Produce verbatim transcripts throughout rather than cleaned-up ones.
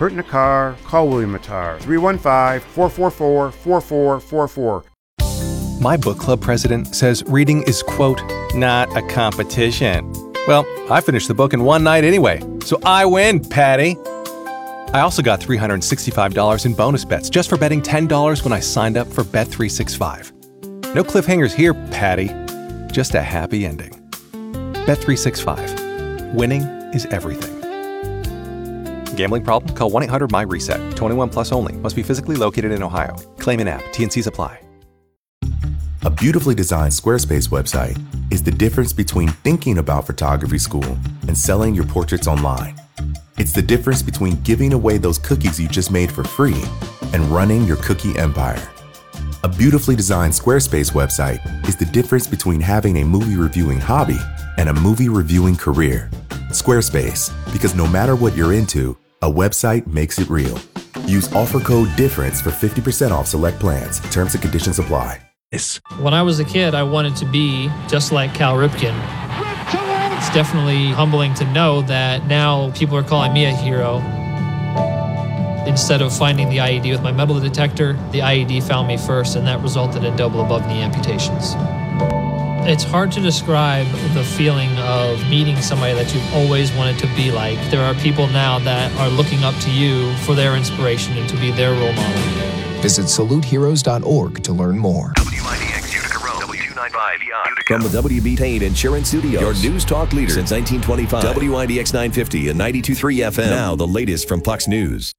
Hurt in a car? Call William Mattar. three one five, four four four, four four four four. My book club president says reading is, quote, not a competition. Well, I finished the book in one night anyway, so I win, Patty. I also got three hundred sixty-five dollars in bonus bets just for betting ten dollars when I signed up for Bet three sixty-five. No cliffhangers here, Patty. Just a happy ending. Bet three sixty-five. Winning is everything. Gambling problem? Call one eight hundred my reset. twenty-one plus only. Must be physically located in Ohio. Claim in app. T and Cs apply. A beautifully designed Squarespace website is the difference between thinking about photography school and selling your portraits online. It's the difference between giving away those cookies you just made for free and running your cookie empire. A beautifully designed Squarespace website is the difference between having a movie reviewing hobby and a movie reviewing career. Squarespace, because no matter what you're into, a website makes it real. Use offer code DIFFERENCE for fifty percent off select plans. Terms and conditions apply. When I was a kid, I wanted to be just like Cal Ripken. It's definitely humbling to know that now people are calling me a hero. Instead of finding the I E D with my metal detector, the I E D found me first, and that resulted in double above knee amputations. It's hard to describe the feeling of meeting somebody that you've always wanted to be like. There are people now that are looking up to you for their inspiration and to be their role model. Visit salute heroes dot org to learn more. W I D X Utica Road, W two ninety-five Utica. From the W B Payne Insurance Studios, your news talk leader since nineteen twenty-five. W I D X nine fifty and ninety-two point three F M. Now the latest from Fox News.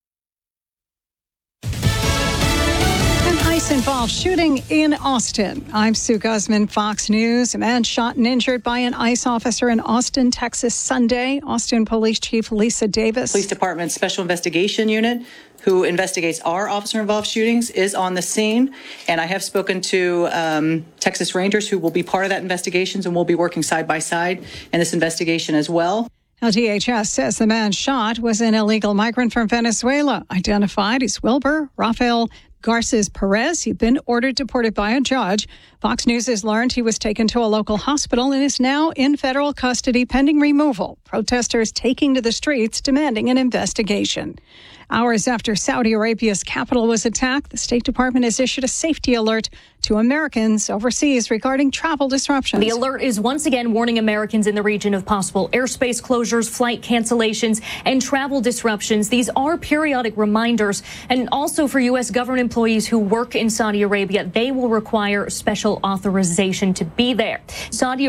An ICE-involved shooting in Austin. I'm Sue Guzman, Fox News. A man shot and injured by an ICE officer in Austin, Texas, Sunday. Austin Police Chief Lisa Davis. Police Department's Special Investigation Unit, who investigates our officer-involved shootings, is on the scene. And I have spoken to um, Texas Rangers, who will be part of that investigation, and we'll be working side by side in this investigation as well. Now, D H S says the man shot was an illegal migrant from Venezuela, identified as Wilber Rafael Garces Perez. He'd been ordered deported by a judge. Fox News has learned he was taken to a local hospital and is now in federal custody pending removal. Protesters taking to the streets demanding an investigation. Hours after Saudi Arabia's capital was attacked, the State Department has issued a safety alert to Americans overseas regarding travel disruptions. The alert is once again warning Americans in the region of possible airspace closures, flight cancellations, and travel disruptions. These are periodic reminders. And also for U S government employees who work in Saudi Arabia, they will require special authorization to be there. Saudi